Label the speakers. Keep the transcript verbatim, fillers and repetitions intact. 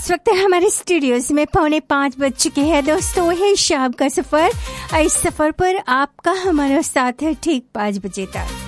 Speaker 1: इस वक्त हमारे स्टूडियोज में पौने पाँच बज चुके हैं दोस्तों। है शाम का सफर। इस सफर पर आपका हमारा साथ है ठीक पाँच बजे तक।